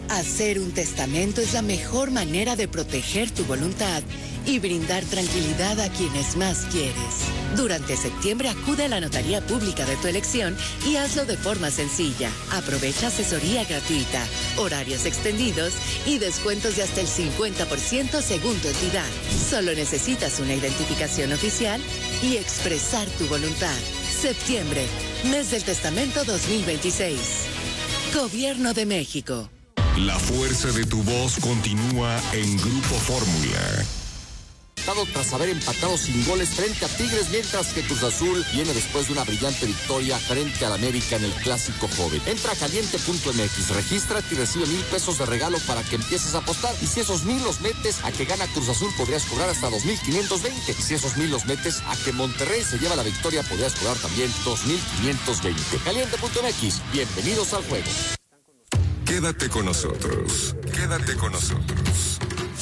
Hacer un testamento es la mejor manera de proteger tu voluntad y brindar tranquilidad a quienes más quieres. Durante septiembre acude a la notaría pública de tu elección y hazlo de forma sencilla. Aprovecha asesoría gratuita, horarios extendidos y descuentos de hasta el 50% según tu entidad. Solo necesitas una identificación oficial y expresar tu voluntad. Septiembre, mes del testamento 2026. Gobierno de México. La fuerza de tu voz continúa en Grupo Fórmula. Tras haber empatado sin goles frente a Tigres, mientras que Cruz Azul viene después de una brillante victoria frente al América en el Clásico Joven. Entra a caliente.mx, regístrate y recibe $1,000 de regalo para que empieces a apostar. Y si esos 1,000 los metes a que gana Cruz Azul, podrías cobrar hasta 2,520. Y si esos 1,000 los metes a que Monterrey se lleva la victoria, podrías cobrar también 2,520. Caliente.mx, bienvenidos al juego. Quédate con nosotros. Quédate con nosotros.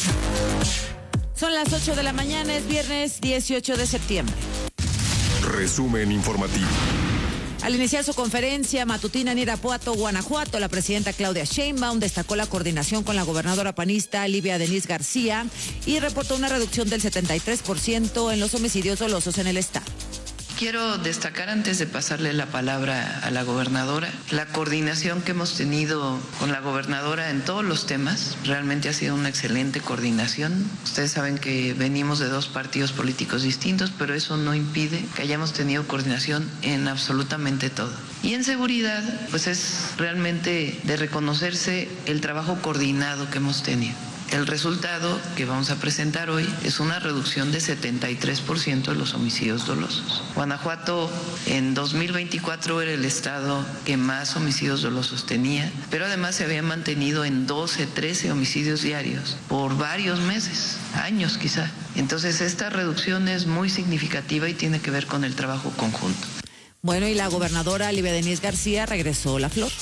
Son las 8 de la mañana, es viernes 18 de septiembre. Resumen informativo. Al iniciar su conferencia matutina en Irapuato, Guanajuato, la presidenta Claudia Sheinbaum destacó la coordinación con la gobernadora panista Livia Denise García y reportó una reducción del 73% en los homicidios dolosos en el estado. Quiero destacar, antes de pasarle la palabra a la gobernadora, la coordinación que hemos tenido con la gobernadora en todos los temas. Realmente ha sido una excelente coordinación. Ustedes saben que venimos de dos partidos políticos distintos, pero eso no impide que hayamos tenido coordinación en absolutamente todo. Y en seguridad, pues es realmente de reconocerse el trabajo coordinado que hemos tenido. El resultado que vamos a presentar hoy es una reducción de 73% de los homicidios dolosos. Guanajuato en 2024 era el estado que más homicidios dolosos tenía, pero además se había mantenido en 12, 13 homicidios diarios por varios meses, años quizá. Entonces esta reducción es muy significativa y tiene que ver con el trabajo conjunto. Bueno, y la gobernadora Livia Denise García regresó la flor.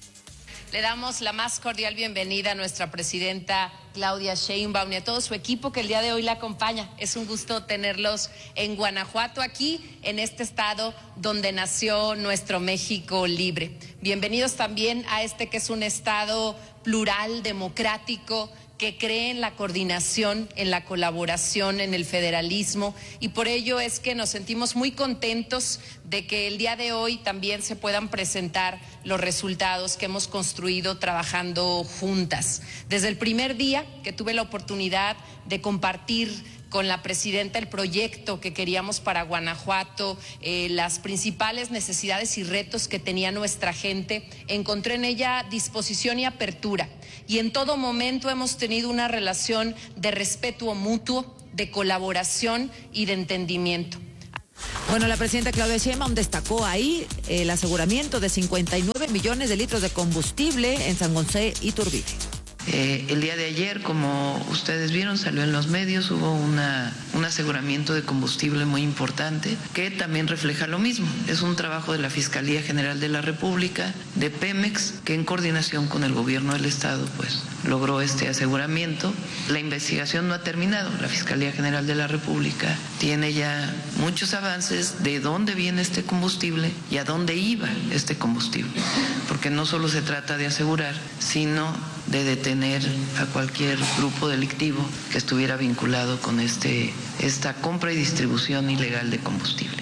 Le damos la más cordial bienvenida a nuestra presidenta Claudia Sheinbaum y a todo su equipo que el día de hoy la acompaña. Es un gusto tenerlos en Guanajuato, aquí en este estado donde nació nuestro México libre. Bienvenidos también a este que es un estado plural, democrático, que cree en la coordinación, en la colaboración, en el federalismo, y por ello es que nos sentimos muy contentos de que el día de hoy también se puedan presentar los resultados que hemos construido trabajando juntas. Desde el primer día que tuve la oportunidad de compartir con la presidenta el proyecto que queríamos para Guanajuato, las principales necesidades y retos que tenía nuestra gente, encontré en ella disposición y apertura. Y en todo momento hemos tenido una relación de respeto mutuo, de colaboración y de entendimiento. Bueno, la presidenta Claudia Sheinbaum destacó ahí el aseguramiento de 59 millones de litros de combustible en San José Iturbide. El día de ayer, como ustedes vieron, salió en los medios, hubo un aseguramiento de combustible muy importante que también refleja lo mismo. Es un trabajo de la Fiscalía General de la República, de Pemex, que en coordinación con el gobierno del estado pues logró este aseguramiento. La investigación no ha terminado. La Fiscalía General de la República tiene ya muchos avances de dónde viene este combustible y a dónde iba este combustible, porque no solo se trata de asegurar, sino de detener a cualquier grupo delictivo que estuviera vinculado con esta compra y distribución ilegal de combustible.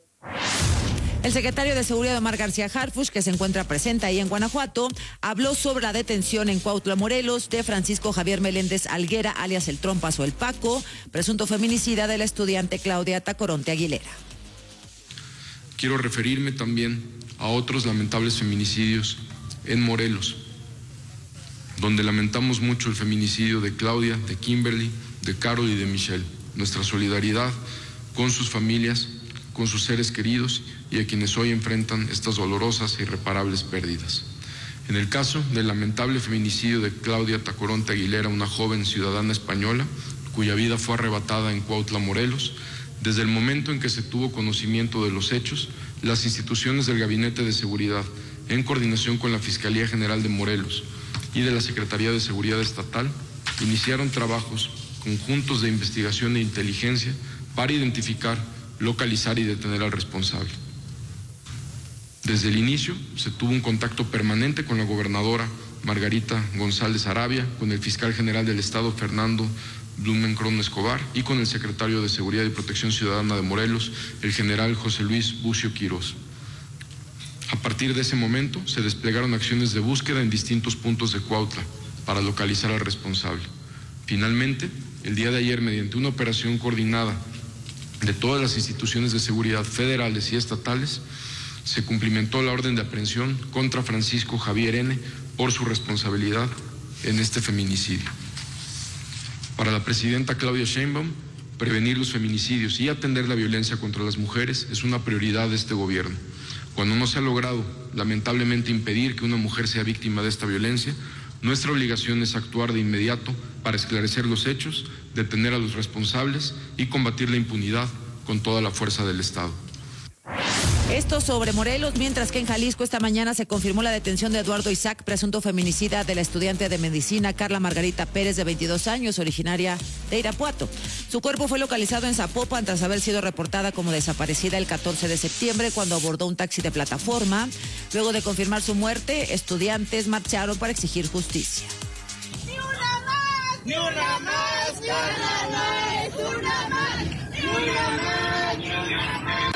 El secretario de Seguridad Omar García Harfuch, que se encuentra presente ahí en Guanajuato, habló sobre la detención en Cuautla, Morelos, de Francisco Javier Meléndez Alguera, alias El Trompas o El Paco, presunto feminicida de la estudiante Claudia Tacoronte Aguilera. Quiero referirme también a otros lamentables feminicidios en Morelos, donde lamentamos mucho el feminicidio de Claudia, de Kimberly, de Carol y de Michelle. Nuestra solidaridad con sus familias, con sus seres queridos y a quienes hoy enfrentan estas dolorosas e irreparables pérdidas. En el caso del lamentable feminicidio de Claudia Tacoronte Aguilera, una joven ciudadana española, cuya vida fue arrebatada en Cuautla, Morelos, desde el momento en que se tuvo conocimiento de los hechos, las instituciones del Gabinete de Seguridad, en coordinación con la Fiscalía General de Morelos y de la Secretaría de Seguridad Estatal, iniciaron trabajos conjuntos de investigación e inteligencia para identificar, localizar y detener al responsable. Desde el inicio se tuvo un contacto permanente con la gobernadora Margarita González Arabia, con el fiscal general del Estado, Fernando Blumenkron Escobar, y con el secretario de Seguridad y Protección Ciudadana de Morelos, el general José Luis Bucio Quirós. A partir de ese momento se desplegaron acciones de búsqueda en distintos puntos de Cuautla para localizar al responsable. Finalmente, el día de ayer, mediante una operación coordinada de todas las instituciones de seguridad federales y estatales, se cumplimentó la orden de aprehensión contra Francisco Javier N. por su responsabilidad en este feminicidio. Para la presidenta Claudia Sheinbaum, prevenir los feminicidios y atender la violencia contra las mujeres es una prioridad de este gobierno. Cuando no se ha logrado, lamentablemente, impedir que una mujer sea víctima de esta violencia, nuestra obligación es actuar de inmediato para esclarecer los hechos, detener a los responsables y combatir la impunidad con toda la fuerza del Estado. Esto sobre Morelos, mientras que en Jalisco esta mañana se confirmó la detención de Eduardo Isaac, presunto feminicida de la estudiante de medicina Carla Margarita Pérez, de 22 años, originaria de Irapuato. Su cuerpo fue localizado en Zapopan tras haber sido reportada como desaparecida el 14 de septiembre cuando abordó un taxi de plataforma. Luego de confirmar su muerte, estudiantes marcharon para exigir justicia. ¡Ni una más! ¡Ni una más! ¡Carla no es una más! ¡Ni una más! ¡Ni una más!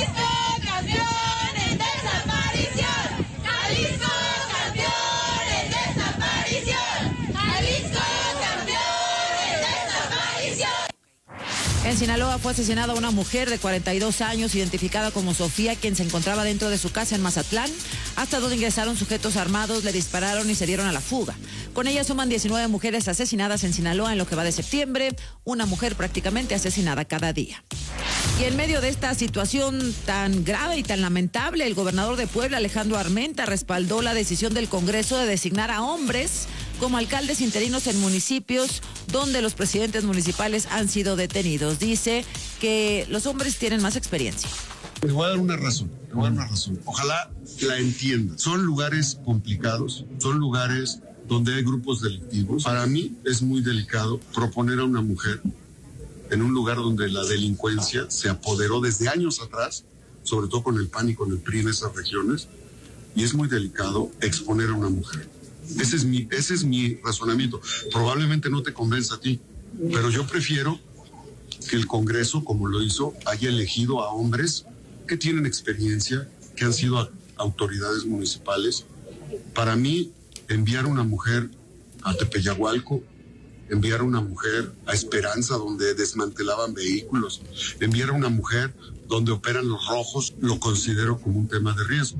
¡Campeones de desaparición! ¡Jalisco, campeones de desaparición! ¡Jalisco, campeones de desaparición! En Sinaloa fue asesinada una mujer de 42 años, identificada como Sofía, quien se encontraba dentro de su casa en Mazatlán, hasta donde ingresaron sujetos armados, le dispararon y se dieron a la fuga. Con ella suman 19 mujeres asesinadas en Sinaloa en lo que va de septiembre, una mujer prácticamente asesinada cada día. Y en medio de esta situación tan grave y tan lamentable, el gobernador de Puebla, Alejandro Armenta, respaldó la decisión del Congreso de designar a hombres como alcaldes interinos en municipios donde los presidentes municipales han sido detenidos. Dice que los hombres tienen más experiencia. Le voy a dar una razón. Ojalá la entiendan. Son lugares complicados, son lugares donde hay grupos delictivos. Para mí es muy delicado proponer a una mujer en un lugar donde la delincuencia se apoderó desde años atrás, sobre todo con el PAN y con el PRI en esas regiones, y es muy delicado exponer a una mujer. Ese es mi razonamiento. Probablemente no te convenza a ti, pero yo prefiero que el Congreso, como lo hizo, haya elegido a hombres que tienen experiencia, que han sido autoridades municipales. Para mí, enviar a una mujer a Tepeyagualco, enviar a una mujer a Esperanza, donde desmantelaban vehículos, enviar a una mujer donde operan los rojos, lo considero como un tema de riesgo.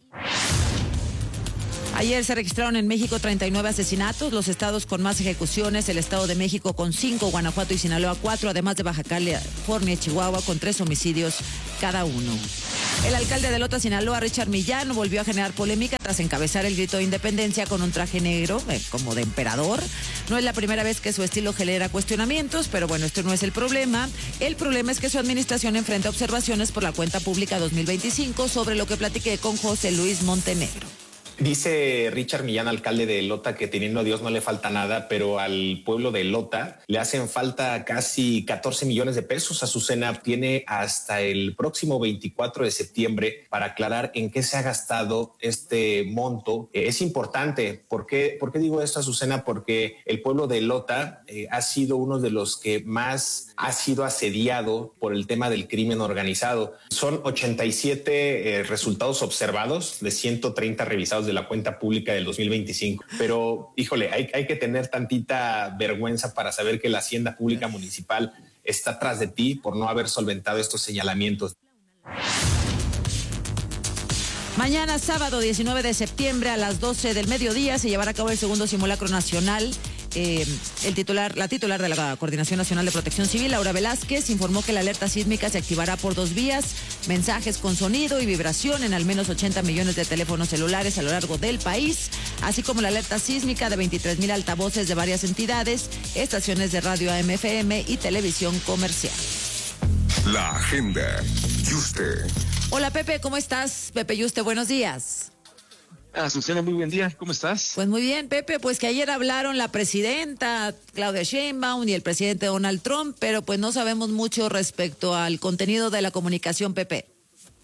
Ayer se registraron en México 39 asesinatos, los estados con más ejecuciones, el Estado de México con 5, Guanajuato y Sinaloa 4, además de Baja California y Chihuahua con 3 homicidios cada uno. El alcalde de Lota, Sinaloa, Richard Millán, volvió a generar polémica tras encabezar el grito de independencia con un traje negro, como de emperador. No es la primera vez que su estilo genera cuestionamientos, pero bueno, esto no es el problema. El problema es que su administración enfrenta observaciones por la cuenta pública 2025, sobre lo que platiqué con José Luis Montenegro. Dice Richard Millán, alcalde de Lota, que teniendo a Dios no le falta nada, pero al pueblo de Lota le hacen falta casi 14 millones de pesos. Azucena tiene hasta el próximo 24 de septiembre para aclarar en qué se ha gastado este monto. Es importante. ¿Por qué digo esto, Azucena? Porque el pueblo de Lota ha sido uno de los que más ha sido asediado por el tema del crimen organizado. Son 87 resultados observados de 130 revisados de la cuenta pública del 2025. Pero, híjole, hay que tener tantita vergüenza para saber que la Hacienda Pública Municipal está tras de ti por no haber solventado estos señalamientos. Mañana, sábado 19 de septiembre, a las 12 del mediodía, se llevará a cabo el segundo simulacro nacional. La titular de la Coordinación Nacional de Protección Civil, Laura Velázquez, informó que la alerta sísmica se activará por 2 vías, mensajes con sonido y vibración en al menos 80 millones de teléfonos celulares a lo largo del país, así como la alerta sísmica de 23,000 altavoces de varias entidades, estaciones de radio AM/FM y televisión comercial. La agenda. Yuste. Hola Pepe, ¿cómo estás? Pepe Yuste, buenos días. Azucena, muy buen día, ¿cómo estás? Pues muy bien, Pepe, pues que ayer hablaron la presidenta Claudia Sheinbaum y el presidente Donald Trump, pero pues no sabemos mucho respecto al contenido de la comunicación, Pepe.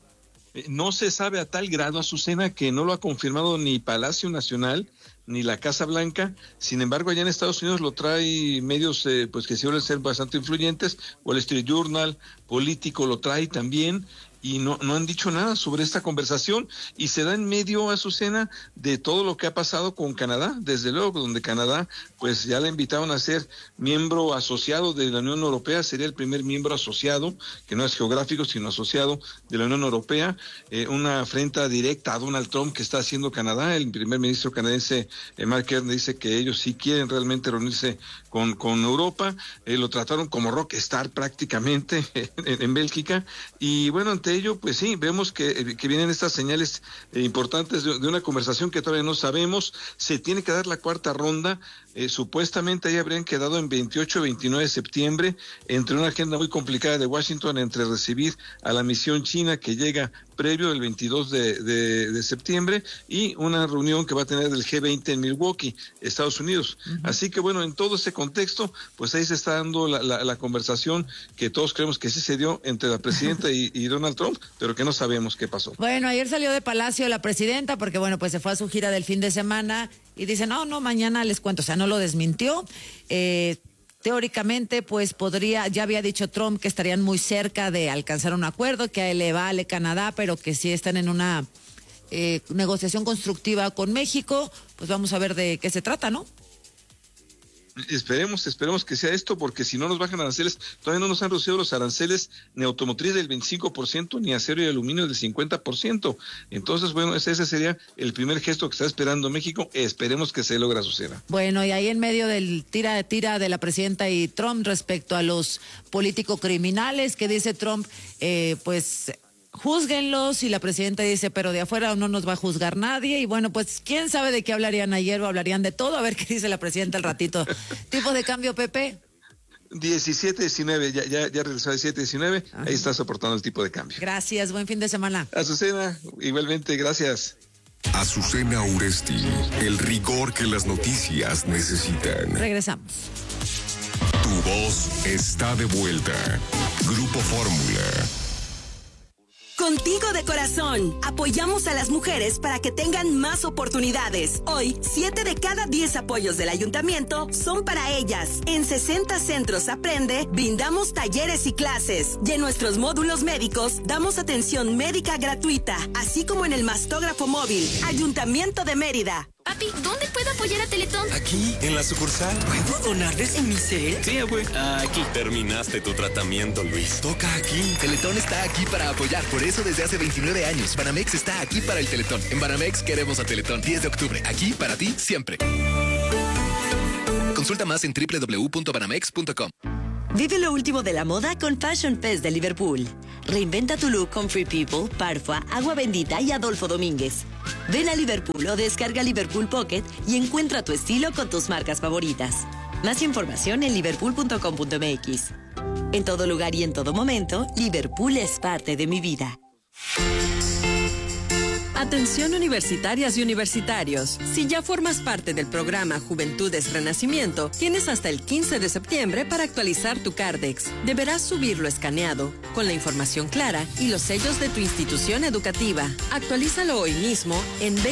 No se sabe a tal grado, Azucena, que no lo ha confirmado ni Palacio Nacional ni la Casa Blanca. Sin embargo, allá en Estados Unidos lo trae medios pues que suelen ser bastante influyentes. Wall Street Journal, Político lo trae también, y no han dicho nada sobre esta conversación, y se da en medio, Azucena, de todo lo que ha pasado con Canadá, desde luego, donde Canadá pues ya le invitaron a ser miembro asociado de la Unión Europea, sería el primer miembro asociado, que no es geográfico, sino asociado de la Unión Europea, una afrenta directa a Donald Trump que está haciendo Canadá. El primer ministro canadiense, Mark Carney, dice que ellos sí quieren realmente reunirse con Europa. Lo trataron como rockstar prácticamente en Bélgica, y bueno, ante ello, pues sí, vemos que vienen estas señales importantes de una conversación que todavía no sabemos. Se tiene que dar la cuarta ronda. Supuestamente ahí habrían quedado en 28 y 29 de septiembre, entre una agenda muy complicada de Washington, entre recibir a la misión china que llega previo el 22 de septiembre, y una reunión que va a tener del G20 en Milwaukee, Estados Unidos. Así que bueno, en todo ese contexto, pues ahí se está dando la conversación que todos creemos que sí se dio entre la presidenta y Donald Trump, pero que no sabemos qué pasó. Bueno, ayer salió de Palacio la presidenta porque bueno, pues se fue a su gira del fin de semana y dice, no, mañana les cuento, o sea, no lo desmintió. Teóricamente, pues ya había dicho Trump que estarían muy cerca de alcanzar un acuerdo, que a él le vale Canadá, pero que sí están en una negociación constructiva con México. Pues vamos a ver de qué se trata, ¿no? Esperemos que sea esto, porque si no nos bajan aranceles, todavía no nos han reducido los aranceles ni automotriz del 25%, ni acero y aluminio del 50%. Entonces, bueno, ese sería el primer gesto que está esperando México. Esperemos que se logre, Azucena. Bueno, y ahí en medio del tira de la presidenta y Trump respecto a los político-criminales, que dice Trump, pues júzguenlos, y la presidenta dice, pero de afuera no nos va a juzgar nadie. Y bueno, pues quién sabe de qué hablarían ayer, o hablarían de todo. A ver qué dice la presidenta al ratito. ¿Tipo de cambio, Pepe? 17.19, ya regresó a 17.19, ahí está soportando el tipo de cambio. Gracias, buen fin de semana. Azucena, igualmente, gracias. Azucena Uresti, el rigor que las noticias necesitan. Regresamos. Tu voz está de vuelta. Grupo Fórmula. Contigo de corazón, apoyamos a las mujeres para que tengan más oportunidades. Hoy, 7 de cada 10 apoyos del ayuntamiento son para ellas. En 60 centros Aprende, brindamos talleres y clases. Y en nuestros módulos médicos, damos atención médica gratuita, así como en el mastógrafo móvil. Ayuntamiento de Mérida. Papi, ¿dónde puedo apoyar a Teletón? Aquí, en la sucursal. ¿Puedo donarles en mi cel? Sí, abue. Aquí. Terminaste tu tratamiento, Luis. Toca aquí. Teletón está aquí para apoyar. Por eso, desde hace 29 años, Banamex está aquí para el Teletón. En Banamex queremos a Teletón. 10 de octubre. Aquí para ti, siempre. Consulta más en www.banamex.com. Vive lo último de la moda con Fashion Fest de Liverpool. Reinventa tu look con Free People, Parfua, Agua Bendita y Adolfo Domínguez. Ven a Liverpool o descarga Liverpool Pocket y encuentra tu estilo con tus marcas favoritas. Más información en liverpool.com.mx. En todo lugar y en todo momento, Liverpool es parte de mi vida. Atención universitarias y universitarios. Si ya formas parte del programa Juventudes Renacimiento, tienes hasta el 15 de septiembre para actualizar tu Cardex. Deberás subirlo escaneado, con la información clara y los sellos de tu institución educativa. Actualízalo hoy mismo en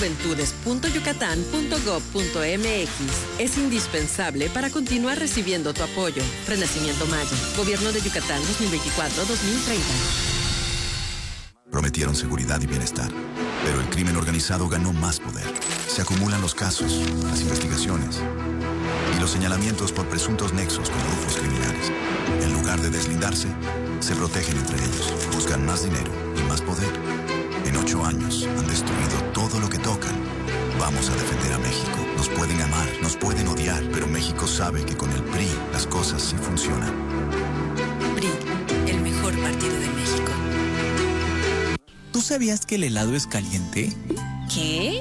becajuventudes.yucatán.gov.mx. Es indispensable para continuar recibiendo tu apoyo. Renacimiento Maya. Gobierno de Yucatán 2024-2030. Prometieron seguridad y bienestar, pero el crimen organizado ganó más poder. Se acumulan los casos, las investigaciones y los señalamientos por presuntos nexos con grupos criminales. En lugar de deslindarse, se protegen entre ellos, buscan más dinero y más poder. En 8 años han destruido todo lo que tocan. Vamos a defender a México. Nos pueden amar, nos pueden odiar, pero México sabe que con el PRI las cosas sí funcionan. PRI, el mejor partido de México. ¿Tú sabías que el helado es caliente? ¿Qué?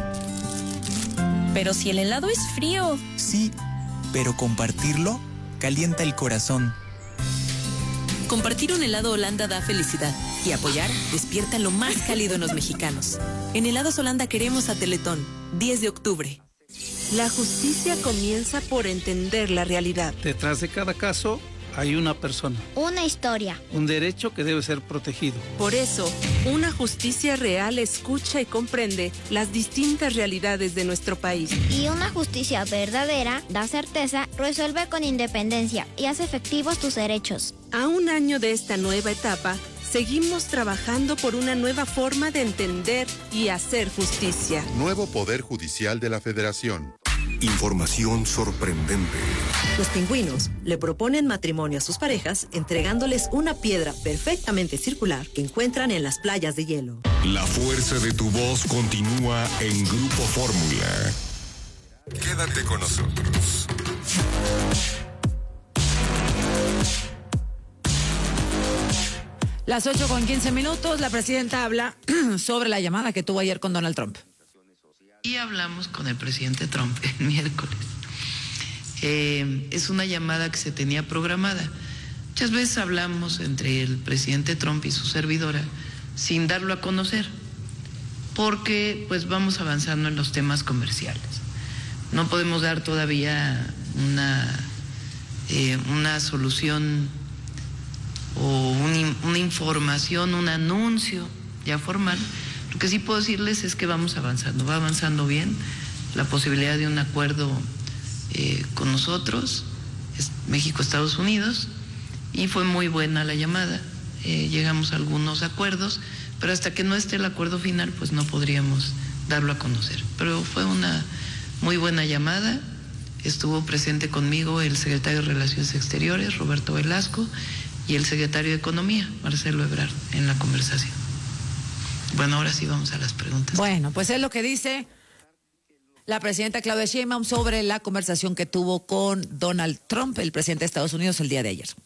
Pero si el helado es frío. Sí, pero compartirlo calienta el corazón. Compartir un helado Holanda da felicidad y apoyar despierta lo más cálido en los mexicanos. En Helados Holanda queremos a Teletón, 10 de octubre. La justicia comienza por entender la realidad. Detrás de cada caso hay una persona. Una historia. Un derecho que debe ser protegido. Por eso, una justicia real escucha y comprende las distintas realidades de nuestro país. Y una justicia verdadera da certeza, resuelve con independencia y hace efectivos tus derechos. A un año de esta nueva etapa, seguimos trabajando por una nueva forma de entender y hacer justicia. Nuevo Poder Judicial de la Federación. Información sorprendente. Los pingüinos le proponen matrimonio a sus parejas entregándoles una piedra perfectamente circular que encuentran en las playas de hielo. La fuerza de tu voz continúa en Grupo Fórmula. Quédate con nosotros. Las 8:15, la presidenta habla sobre la llamada que tuvo ayer con Donald Trump. Y hablamos con el presidente Trump el miércoles. Es una llamada que se tenía programada. Muchas veces hablamos entre el presidente Trump y su servidora sin darlo a conocer, porque pues vamos avanzando en los temas comerciales. No podemos dar todavía una solución o una información, un anuncio ya formal. Lo que sí puedo decirles es que vamos avanzando, va avanzando bien la posibilidad de un acuerdo con nosotros, México, Estados Unidos, y fue muy buena la llamada. Llegamos a algunos acuerdos, pero hasta que no esté el acuerdo final, pues no podríamos darlo a conocer. Pero fue una muy buena llamada. Estuvo presente conmigo el secretario de Relaciones Exteriores, Roberto Velasco, y el secretario de Economía, Marcelo Ebrard, en la conversación. Bueno, ahora sí vamos a las preguntas. Bueno, pues es lo que dice la presidenta Claudia Sheinbaum sobre la conversación que tuvo con Donald Trump, el presidente de Estados Unidos, el día de ayer.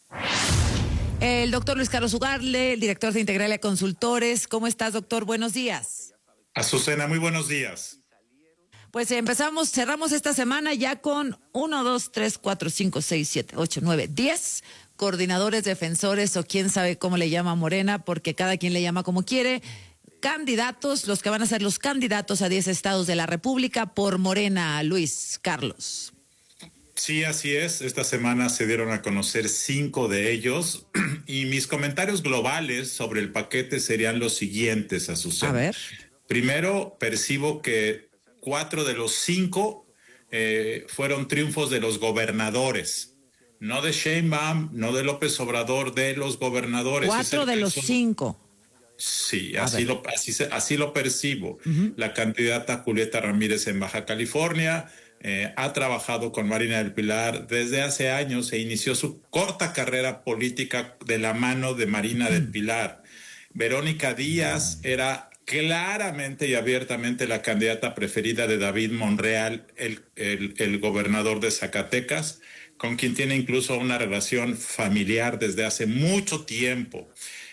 El doctor Luis Carlos Ugarle, el director de Integralia Consultores. ¿Cómo estás, doctor? Buenos días. Azucena, muy buenos días. Pues cerramos esta semana ya con 1, 2, 3, 4, 5, 6, 7, 8, 9, 10 coordinadores, defensores o quién sabe cómo le llama Morena, porque cada quien le llama como quiere, candidatos, los que van a ser los candidatos a 10 estados de la República por Morena, Luis Carlos. Sí, así es. Esta semana se dieron a conocer 5 de ellos y mis comentarios globales sobre el paquete serían los siguientes, Azucena. A ver. Primero, percibo que 4 de los 5 fueron triunfos de los gobernadores. No de Sheinbaum, no de López Obrador, de los gobernadores. 4 de los 5. Sí, así lo percibo. La candidata Julieta Ramírez en Baja California ha trabajado con Marina del Pilar desde hace años e inició su corta carrera política de la mano de Marina del Pilar. Verónica Díaz era claramente y abiertamente la candidata preferida de David Monreal, el gobernador de Zacatecas, con quien tiene incluso una relación familiar desde hace mucho tiempo.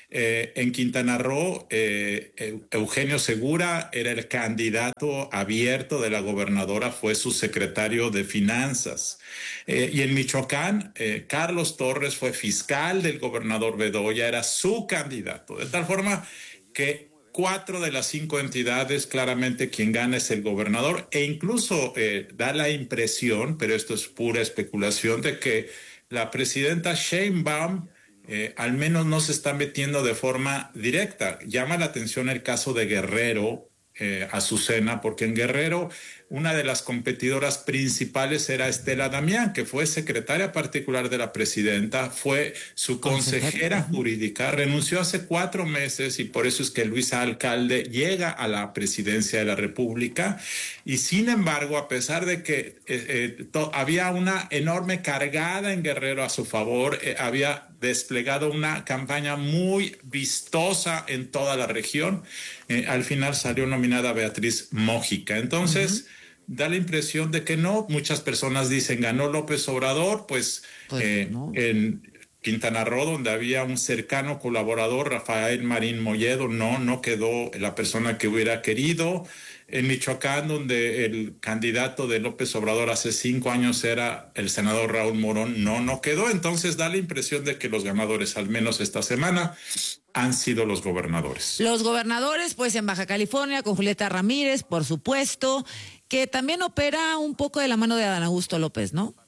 En Quintana Roo, Eugenio Segura era el candidato abierto de la gobernadora, fue su secretario de Finanzas. Y en Michoacán, Carlos Torres fue fiscal del gobernador Bedoya, era su candidato. De tal forma que 4 de las 5 entidades, claramente quien gana es el gobernador, e incluso da la impresión, pero esto es pura especulación, de que la presidenta Sheinbaum al menos no se está metiendo de forma directa. Llama la atención el caso de Guerrero, Azucena, porque en Guerrero una de las competidoras principales era Estela Damián, que fue secretaria particular de la presidenta, fue su consejera jurídica, renunció hace 4 meses y por eso es que Luisa Alcalde llega a la presidencia de la República. Y sin embargo, a pesar de que había una enorme cargada en Guerrero a su favor, había desplegado una campaña muy vistosa en toda la región, al final salió nominada Beatriz Mójica. Entonces, da la impresión de que no. Muchas personas dicen, ganó López Obrador, pues no. En Quintana Roo, donde había un cercano colaborador, Rafael Marín Molledo, no quedó la persona que hubiera querido. En Michoacán, donde el candidato de López Obrador hace 5 años era el senador Raúl Morón, no quedó. Entonces da la impresión de que los ganadores, al menos esta semana, han sido los gobernadores. Los gobernadores, pues en Baja California, con Julieta Ramírez, por supuesto, que también opera un poco de la mano de Adán Augusto López, ¿no?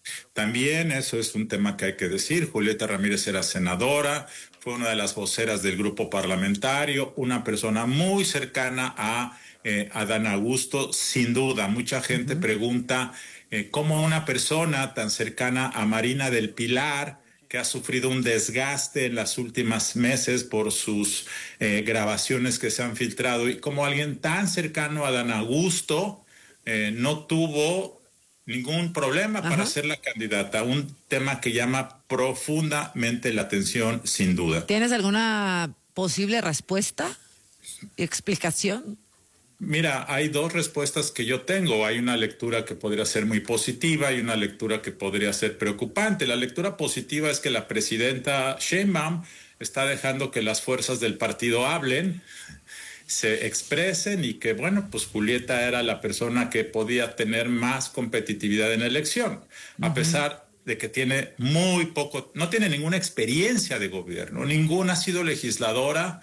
También eso es un tema que hay que decir. Julieta Ramírez era senadora, fue una de las voceras del grupo parlamentario, una persona muy cercana a Adán Augusto, sin duda. Mucha gente pregunta cómo una persona tan cercana a Marina del Pilar, que ha sufrido un desgaste en las últimas meses por sus grabaciones que se han filtrado, y como alguien tan cercano a Adán Augusto no tuvo ningún problema para ser la candidata. Un tema que llama profundamente la atención, sin duda. ¿Tienes alguna posible respuesta? ¿Explicación? Mira, hay dos respuestas que yo tengo. Hay una lectura que podría ser muy positiva y una lectura que podría ser preocupante. La lectura positiva es que la presidenta Sheinbaum está dejando que las fuerzas del partido hablen, se expresen, y que, bueno, pues Julieta era la persona que podía tener más competitividad en la elección, a pesar de que tiene muy poco, no tiene ninguna experiencia de gobierno, ninguna ha sido legisladora,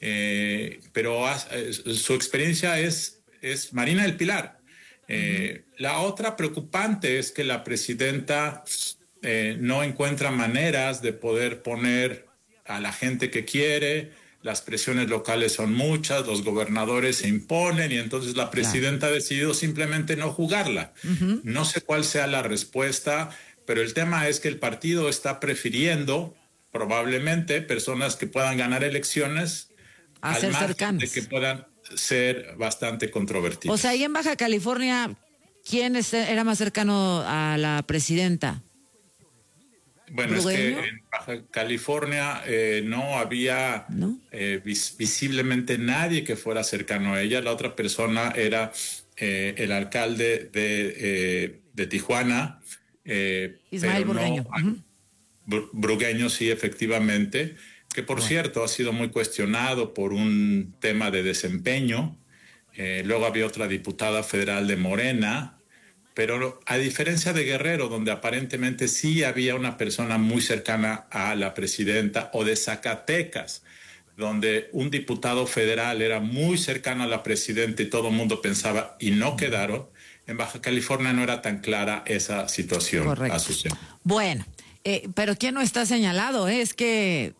pero su experiencia es Marina del Pilar. La otra preocupante es que la presidenta no encuentra maneras de poder poner a la gente que quiere. Las presiones locales son muchas, los gobernadores se imponen, y entonces la presidenta ha decidido simplemente no jugarla. No sé cuál sea la respuesta, pero el tema es que el partido está prefiriendo probablemente personas que puedan ganar elecciones a ser cercanos, de que puedan ser bastante controvertidos. O sea, ahí en Baja California, ¿quién era más cercano a la presidenta? Bueno, ¿Brugueño? Es que en Baja California no había visiblemente nadie que fuera cercano a ella. La otra persona era el alcalde de Tijuana. Ismael Burgueño. Burgueño, sí, efectivamente. Que, por cierto, ha sido muy cuestionado por un tema de desempeño. Luego había otra diputada federal de Morena. Pero a diferencia de Guerrero, donde aparentemente sí había una persona muy cercana a la presidenta, o de Zacatecas, donde un diputado federal era muy cercano a la presidenta y todo el mundo pensaba, y no quedaron, en Baja California no era tan clara esa situación. Correcto. Azucena. Bueno, pero ¿quién no está señalado? Es que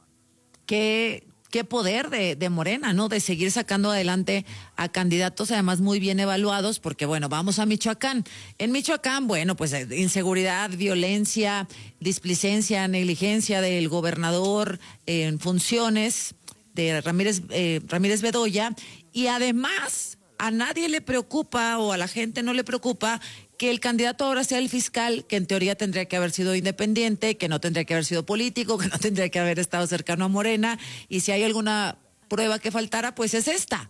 qué poder de Morena, ¿no? De seguir sacando adelante a candidatos además muy bien evaluados, porque bueno, vamos a Michoacán. En Michoacán, bueno, pues inseguridad, violencia, displicencia, negligencia del gobernador en funciones de Ramírez Bedoya, y además a nadie le preocupa, o a la gente no le preocupa, que el candidato ahora sea el fiscal, que en teoría tendría que haber sido independiente, que no tendría que haber sido político, que no tendría que haber estado cercano a Morena, y si hay alguna prueba que faltara, pues es esta.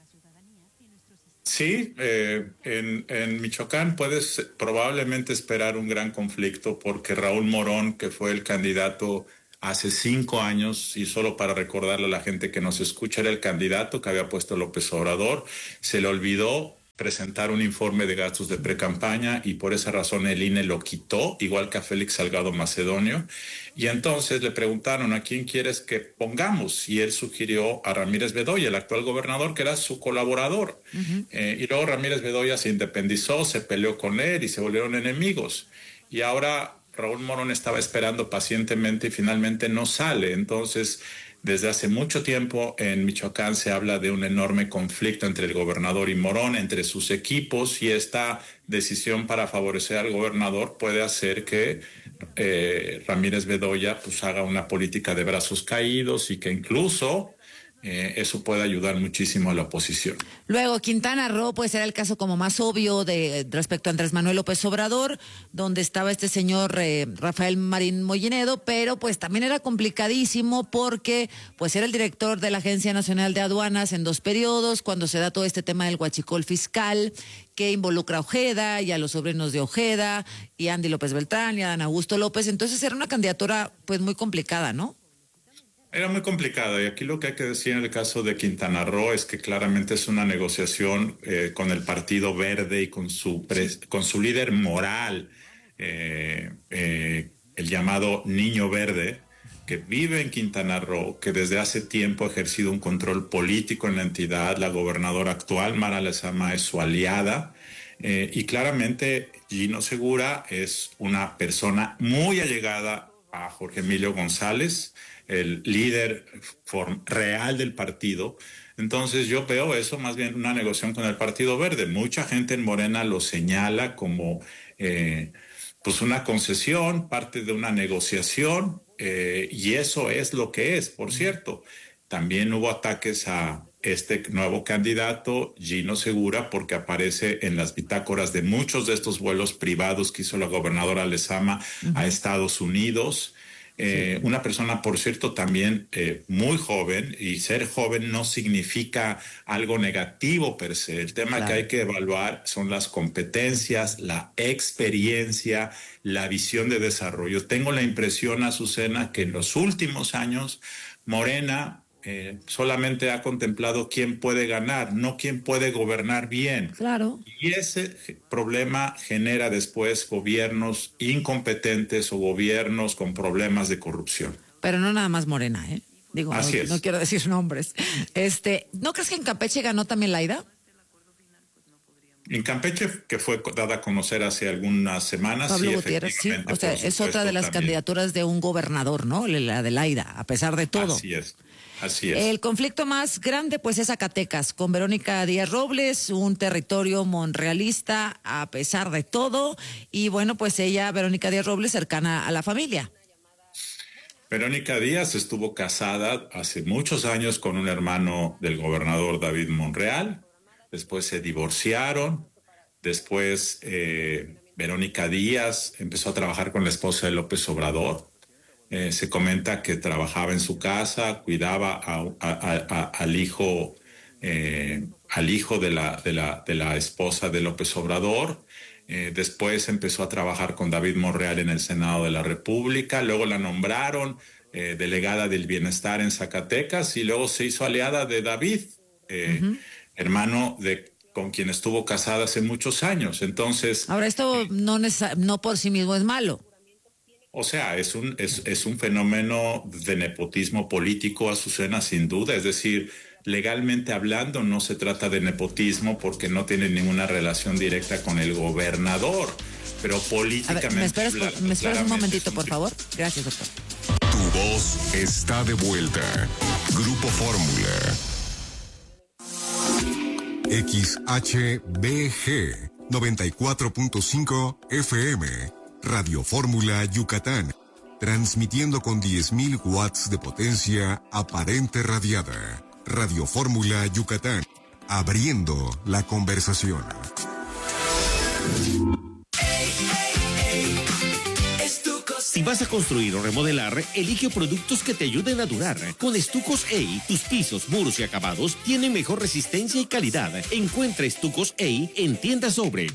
Sí, en Michoacán puedes probablemente esperar un gran conflicto, porque Raúl Morón, que fue el candidato hace 5 años, y solo para recordarle a la gente que nos escucha, era el candidato que había puesto López Obrador, se le olvidó presentar un informe de gastos de precampaña, y por esa razón el INE lo quitó, igual que a Félix Salgado Macedonio, y entonces le preguntaron a quién quieres que pongamos, y él sugirió a Ramírez Bedoya, el actual gobernador, que era su colaborador. Y luego Ramírez Bedoya se independizó, se peleó con él y se volvieron enemigos, y ahora Raúl Morón estaba esperando pacientemente y finalmente no sale. Entonces, desde hace mucho tiempo en Michoacán se habla de un enorme conflicto entre el gobernador y Morón, entre sus equipos, y esta decisión para favorecer al gobernador puede hacer que Ramírez Bedoya pues haga una política de brazos caídos, y que incluso eso puede ayudar muchísimo a la oposición. Luego, Quintana Roo, pues era el caso como más obvio respecto a Andrés Manuel López Obrador, donde estaba este señor Rafael Marín Mollinedo, pero pues también era complicadísimo porque pues era el director de la Agencia Nacional de Aduanas en 2 periodos, cuando se da todo este tema del huachicol fiscal, que involucra a Ojeda y a los sobrinos de Ojeda, y a Andy López Beltrán y a Adán Augusto López. Entonces era una candidatura pues muy complicada, ¿no? Era muy complicado, y aquí lo que hay que decir en el caso de Quintana Roo es que claramente es una negociación con el Partido Verde y con su líder moral, el llamado Niño Verde, que vive en Quintana Roo, que desde hace tiempo ha ejercido un control político en la entidad. La gobernadora actual, Mara Lezama, es su aliada. Y claramente Gino Segura es una persona muy allegada a Jorge Emilio González, el líder real del partido. Entonces yo veo eso más bien una negociación con el Partido Verde. Mucha gente en Morena lo señala como pues una concesión, parte de una negociación, y eso es lo que es, por cierto. También hubo ataques a este nuevo candidato, Gino Segura, porque aparece en las bitácoras de muchos de estos vuelos privados que hizo la gobernadora Lezama a Estados Unidos. Una persona, por cierto, también muy joven, y ser joven no significa algo negativo per se. El tema que hay que evaluar son las competencias, la experiencia, la visión de desarrollo. Tengo la impresión, Azucena, que en los últimos años Morena solamente ha contemplado quién puede ganar, no quién puede gobernar bien. Claro. Y ese problema genera después gobiernos incompetentes o gobiernos con problemas de corrupción. Pero no nada más Morena, ¿eh? Digo, Así es. No quiero decir nombres. ¿No crees que en Campeche ganó también Laida? En Campeche, que fue dada a conocer hace algunas semanas. Pablo sí, Gutiérrez, sí. O sea, es otra de las también. Candidaturas de un gobernador, ¿no? La de Laida, a pesar de todo. Así es. Así es. El conflicto más grande, pues, es Zacatecas, con Verónica Díaz Robles, un territorio monrealista, a pesar de todo. Y bueno, pues ella, Verónica Díaz Robles, cercana a la familia. Verónica Díaz estuvo casada hace muchos años con un hermano del gobernador David Monreal. Después se divorciaron. Después Verónica Díaz empezó a trabajar con la esposa de López Obrador. Se comenta que trabajaba en su casa, cuidaba al hijo de la esposa de López Obrador. Después empezó a trabajar con David Monreal en el Senado de la República. Luego la nombraron delegada del bienestar en Zacatecas y luego se hizo aliada de David, hermano con quien estuvo casada hace muchos años. Entonces, ahora, esto no por sí mismo es malo. O sea, es un fenómeno de nepotismo político, Azucena, sin duda. Es decir, legalmente hablando no se trata de nepotismo porque no tiene ninguna relación directa con el gobernador, pero políticamente... A ver, ¿me esperas un momentito, por favor? Gracias, doctor. Tu voz está de vuelta. Grupo Fórmula. XHBG 94.5 FM. Radio Fórmula Yucatán, transmitiendo con 10.000 watts de potencia aparente radiada. Radio Fórmula Yucatán, abriendo la conversación. Si vas a construir o remodelar, elige productos que te ayuden a durar. Con Estucos EI, tus pisos, muros y acabados tienen mejor resistencia y calidad. Encuentra Estucos EI en tiendas Sobre.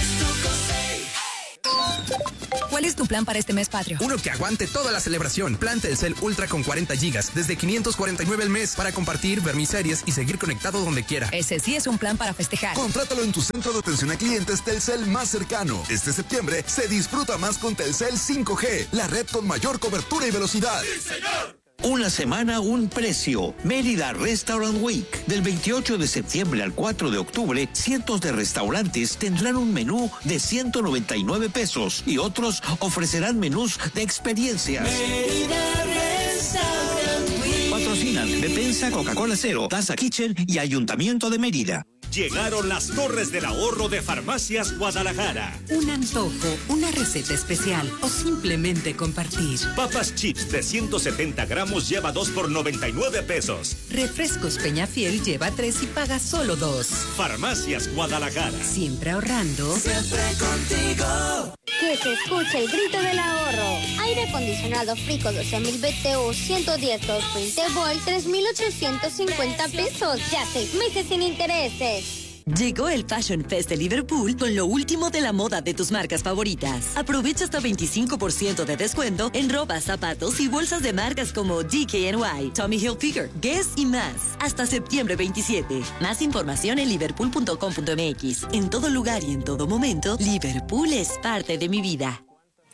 ¿Cuál es tu plan para este mes patrio? Uno que aguante toda la celebración. Plan Telcel Ultra con 40 gigas, desde 549 al mes, para compartir, ver mis series y seguir conectado donde quiera. Ese sí es un plan para festejar. Contrátalo en tu centro de atención a clientes Telcel más cercano. Este septiembre se disfruta más con Telcel 5G, la red con mayor cobertura y velocidad. ¡Sí, señor! Una semana, un precio. Mérida Restaurant Week. Del 28 de septiembre al 4 de octubre, cientos de restaurantes tendrán un menú de 199 pesos y otros ofrecerán menús de experiencias. Mérida Restaurant Week. Patrocinan Despensa, Coca-Cola Cero, Taza Kitchen y Ayuntamiento de Mérida. Llegaron las Torres del Ahorro de Farmacias Guadalajara. Un antojo, una receta especial o simplemente compartir. Papas chips de 170 gramos lleva 2 por 99 pesos. Refrescos Peñafiel lleva 3 y paga solo 2. Farmacias Guadalajara. Siempre ahorrando. Siempre contigo. Que se escuche el grito del ahorro. Aire acondicionado Frico 12.000 BTU 110 20 volt 3.850 pesos. Ya 6 meses sin intereses. Llegó el Fashion Fest de Liverpool con lo último de la moda de tus marcas favoritas. Aprovecha hasta 25% de descuento en ropa, zapatos y bolsas de marcas como DKNY, Tommy Hilfiger, Guess y más. Hasta septiembre 27. Más información en liverpool.com.mx. En todo lugar y en todo momento, Liverpool es parte de mi vida.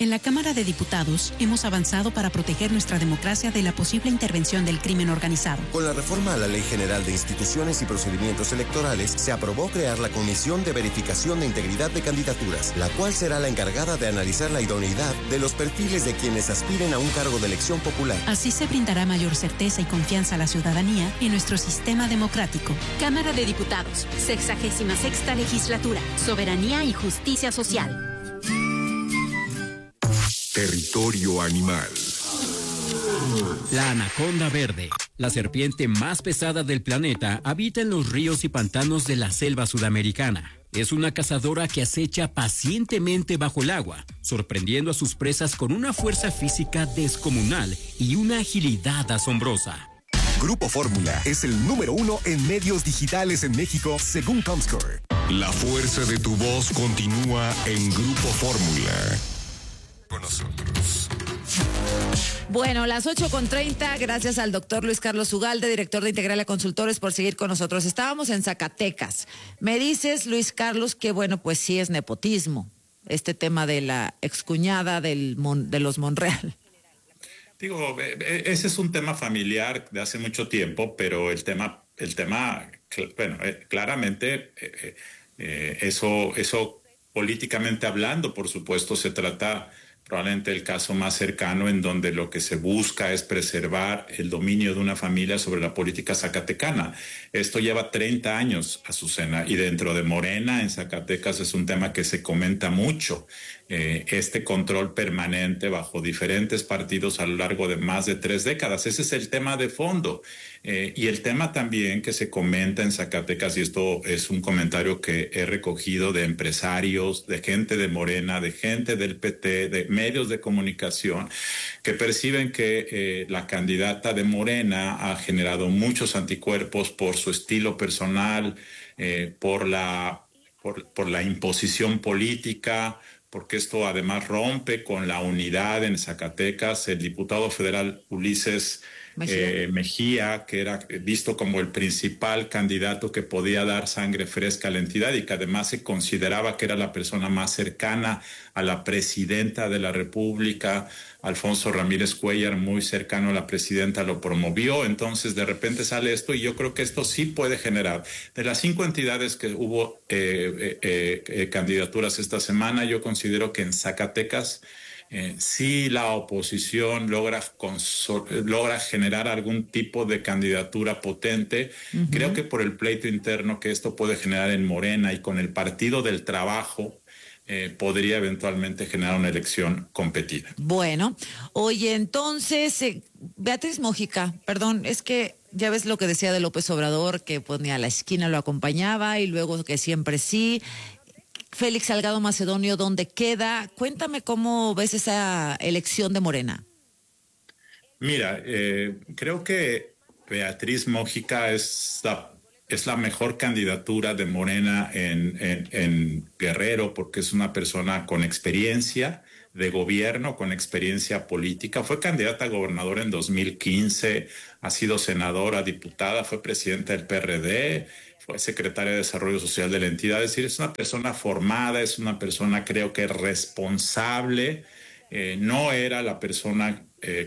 En la Cámara de Diputados hemos avanzado para proteger nuestra democracia de la posible intervención del crimen organizado. Con la reforma a la Ley General de Instituciones y Procedimientos Electorales, se aprobó crear la Comisión de Verificación de Integridad de Candidaturas, la cual será la encargada de analizar la idoneidad de los perfiles de quienes aspiren a un cargo de elección popular. Así se brindará mayor certeza y confianza a la ciudadanía en nuestro sistema democrático. Cámara de Diputados, 66ª Legislatura, Soberanía y Justicia Social. Territorio animal. La anaconda verde, la serpiente más pesada del planeta, habita en los ríos y pantanos de la selva sudamericana. Es una cazadora que acecha pacientemente bajo el agua, sorprendiendo a sus presas con una fuerza física descomunal y una agilidad asombrosa. Grupo Fórmula es el número 1 en medios digitales en México, según Comscore. La fuerza de tu voz continúa en Grupo Fórmula. Con nosotros. Bueno, las 8:30, gracias al doctor Luis Carlos Ugalde, director de Integrale Consultores, por seguir con nosotros. Estábamos en Zacatecas. Me dices, Luis Carlos, que bueno, pues sí es nepotismo, este tema de la excuñada de los Monreal. Digo, ese es un tema familiar de hace mucho tiempo, pero el tema, bueno, claramente eso políticamente hablando, por supuesto, se trata probablemente el caso más cercano en donde lo que se busca es preservar el dominio de una familia sobre la política zacatecana. Esto lleva 30 años, Azucena, y dentro de Morena en Zacatecas es un tema que se comenta mucho. Este control permanente bajo diferentes partidos a lo largo de más de 3 décadas. Ese es el tema de fondo. Y el tema también que se comenta en Zacatecas, y esto es un comentario que he recogido de empresarios, de gente de Morena, de gente del PT, de medios de comunicación, que perciben que la candidata de Morena ha generado muchos anticuerpos por su estilo personal, por la imposición política, porque esto además rompe con la unidad en Zacatecas. El diputado federal Ulises Mejía, que era visto como el principal candidato que podía dar sangre fresca a la entidad y que además se consideraba que era la persona más cercana a la presidenta de la República, Alfonso Ramírez Cuellar, muy cercano a la presidenta, lo promovió. Entonces de repente sale esto y yo creo que esto sí puede generar. De las 5 entidades que hubo candidaturas esta semana, yo considero que en Zacatecas si la oposición logra generar algún tipo de candidatura potente, creo que por el pleito interno que esto puede generar en Morena y con el Partido del Trabajo, podría eventualmente generar una elección competida. Bueno, oye, entonces, Beatriz Mójica, perdón, es que ya ves lo que decía de López Obrador, que ponía a la esquina, lo acompañaba y luego que siempre sí. Félix Salgado Macedonio, ¿dónde queda? Cuéntame cómo ves esa elección de Morena. Mira, creo que Beatriz Mójica es la mejor candidatura de Morena en Guerrero, porque es una persona con experiencia de gobierno, con experiencia política. Fue candidata a gobernadora en 2015, ha sido senadora, diputada, fue presidenta del PRD, fue secretaria de Desarrollo Social de la entidad. Es decir, es una persona formada, es una persona creo que responsable, no era la persona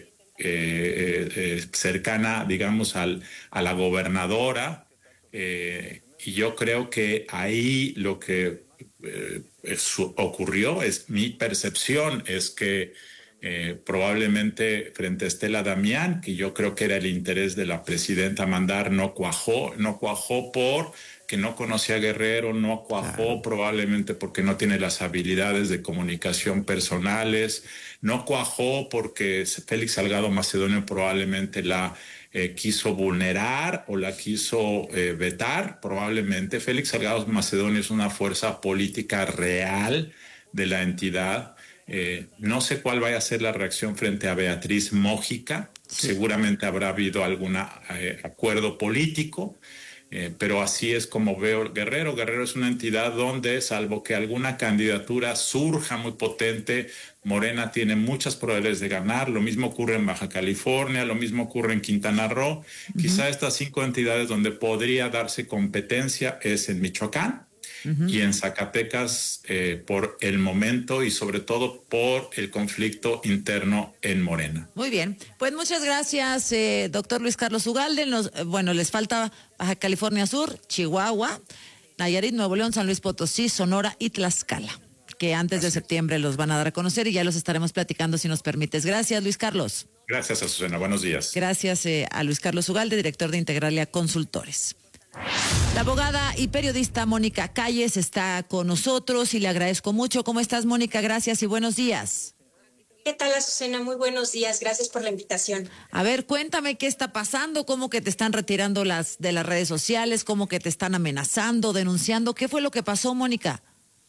cercana, digamos, a la gobernadora, y yo creo que ahí lo que ocurrió, es mi percepción, es que probablemente frente a Estela Damián, que yo creo que era el interés de la presidenta mandar, no cuajó porque no conocía a Guerrero, no cuajó probablemente porque no tiene las habilidades de comunicación personales, no cuajó porque Félix Salgado Macedonio probablemente la quiso vulnerar o la quiso vetar, probablemente. Félix Salgado Macedonio es una fuerza política real de la entidad. No sé cuál vaya a ser la reacción frente a Beatriz Mójica. Sí. Seguramente habrá habido algún acuerdo político, pero así es como veo Guerrero. Guerrero es una entidad donde, salvo que alguna candidatura surja muy potente, Morena tiene muchas probabilidades de ganar. Lo mismo ocurre en Baja California, lo mismo ocurre en Quintana Roo. Quizá estas 5 entidades donde podría darse competencia es en Michoacán. y en Zacatecas por el momento y sobre todo por el conflicto interno en Morena. Muy bien, pues muchas gracias, doctor Luis Carlos Ugalde. Les falta Baja California Sur, Chihuahua, Nayarit, Nuevo León, San Luis Potosí, Sonora y Tlaxcala, que antes de septiembre los van a dar a conocer y ya los estaremos platicando si nos permites. Gracias, Luis Carlos. Gracias, Azucena. Buenos días. Gracias a Luis Carlos Ugalde, director de Integralia Consultores. La abogada y periodista Mónica Calles está con nosotros y le agradezco mucho. ¿Cómo estás, Mónica? Gracias y buenos días. ¿Qué tal, Azucena? Muy buenos días. Gracias por la invitación. A ver, cuéntame qué está pasando, cómo que te están retirando de las redes sociales, cómo que te están amenazando, denunciando. ¿Qué fue lo que pasó, Mónica?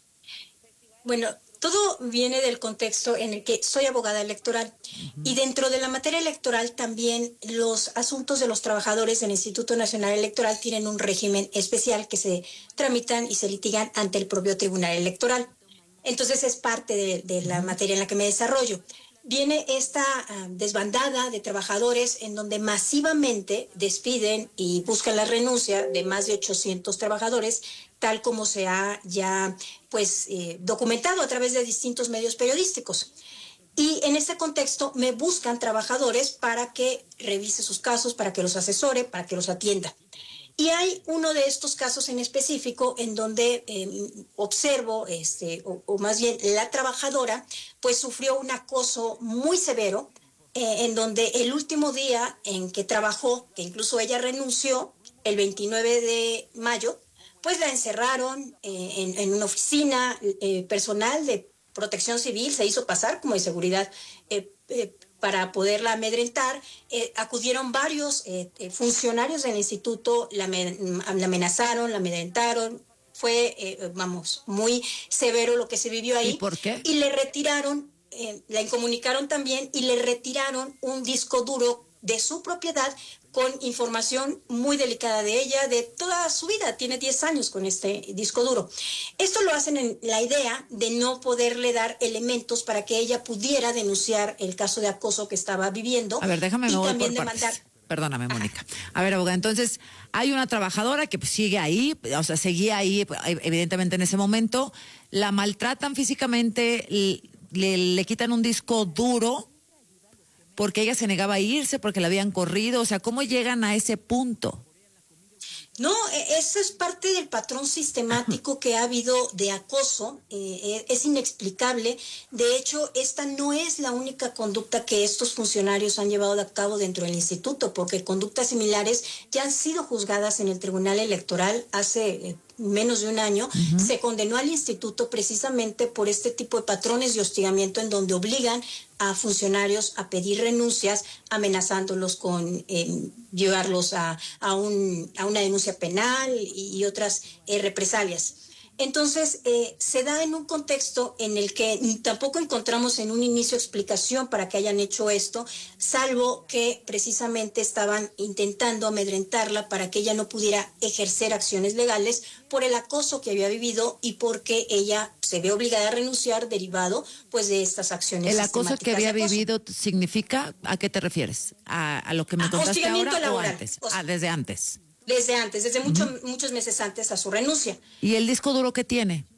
Bueno, todo viene del contexto en el que soy abogada electoral y dentro de la materia electoral también los asuntos de los trabajadores del Instituto Nacional Electoral tienen un régimen especial que se tramitan y se litigan ante el propio Tribunal Electoral. Entonces es parte de la materia en la que me desarrollo. Viene esta desbandada de trabajadores en donde masivamente despiden y buscan la renuncia de más de 800 trabajadores, tal como se ha ya documentado a través de distintos medios periodísticos. Y en este contexto me buscan trabajadores para que revise sus casos, para que los asesore, para que los atienda. Y hay uno de estos casos en específico en donde observo, o más bien la trabajadora, pues sufrió un acoso muy severo, en donde el último día en que trabajó, que incluso ella renunció, el 29 de mayo, pues la encerraron en una oficina, personal de protección civil se hizo pasar como de seguridad para poderla amedrentar. Acudieron varios funcionarios del instituto, la amenazaron, la amedrentaron. Fue, muy severo lo que se vivió ahí. ¿Y por qué? Y le retiraron, la incomunicaron también y le retiraron un disco duro de su propiedad con información muy delicada de ella, de toda su vida. Tiene 10 años con este disco duro. Esto lo hacen en la idea de no poderle dar elementos para que ella pudiera denunciar el caso de acoso que estaba viviendo. A ver, déjame, y me voy también por demandar. partes. Perdóname, Mónica. A ver, abogada, entonces hay una trabajadora que sigue ahí, o sea, seguía ahí, evidentemente en ese momento, la maltratan físicamente, le quitan un disco duro, porque ella se negaba a irse, porque la habían corrido. O sea, ¿cómo llegan a ese punto? No, eso es parte del patrón sistemático que ha habido de acoso. Es inexplicable. De hecho, esta no es la única conducta que estos funcionarios han llevado a cabo dentro del instituto, porque conductas similares ya han sido juzgadas en el Tribunal Electoral hace menos de un año. Se condenó al instituto precisamente por este tipo de patrones de hostigamiento en donde obligan a funcionarios a pedir renuncias, amenazándolos con llevarlos a una denuncia penal y otras represalias. Entonces, se da en un contexto en el que tampoco encontramos en un inicio explicación para que hayan hecho esto, salvo que precisamente estaban intentando amedrentarla para que ella no pudiera ejercer acciones legales por el acoso que había vivido y porque ella se ve obligada a renunciar derivado pues de estas acciones. ¿El acoso que había vivido significa, a qué te refieres? ¿A lo que me contaste ahora laboral, o antes? Desde antes. Desde antes, desde muchos meses antes a su renuncia. ¿Y el disco duro que tiene?